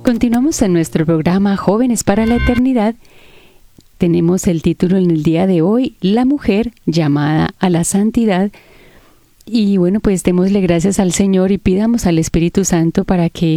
Continuamos en nuestro programa Jóvenes para la Eternidad. Tenemos el título en el día de hoy, La mujer llamada a la santidad. Y bueno, pues démosle gracias al Señor y pidamos al Espíritu Santo para que